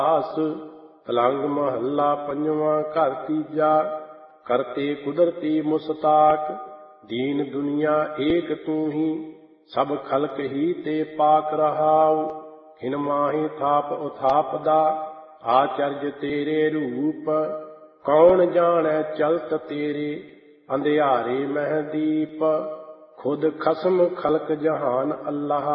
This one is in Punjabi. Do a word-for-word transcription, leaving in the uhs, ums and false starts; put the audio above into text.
ਆਸ। ਤਲੰਗ ਮਹੱਲਾ ਪੰਜਵਾਂ। ਘਰ ਤੀਜਾ। ਕਰਤੇ ਕੁਦਰਤੀ ਮੁਸਤਾਕ। ਦੀਨ ਦੁਨੀਆ ਏਕ ਤੂੰ ਹੀ। ਸਭ ਖਲਕ ਹੀ ਤੇ ਪਾਕ ਰਹਾਉ। ਖਿਨ ਮਾਹੀ ਥਾਪ ਉਥਾਪਦਾ। ਆਚਰਜ ਤੇਰੇ ਰੂਪ। ਕੌਣ ਜਾਣੈ ਚਲਤ ਤੇਰੇ। ਅੰਧਿਆਰੇ ਮਹਿ ਦੀਪ। ਖੁਦ ਖਸਮ ਖਲਕ ਜਹਾਨ ਅੱਲਾਹ।